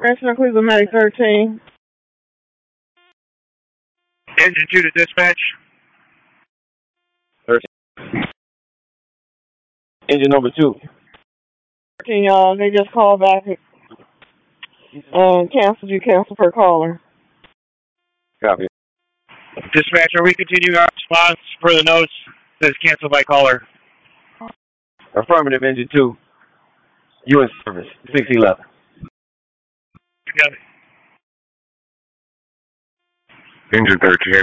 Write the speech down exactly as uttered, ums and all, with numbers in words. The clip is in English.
National Cleveland Medic thirteen. Engine two to dispatch. thirteen. Engine number two. thirteen, y'all. They just called back and canceled you. Cancel per caller. Copy. Dispatcher, we continue our response for the notes. Says cancel by caller. Affirmative, engine two. You in service. six eleven. Got it. Engine thirteen.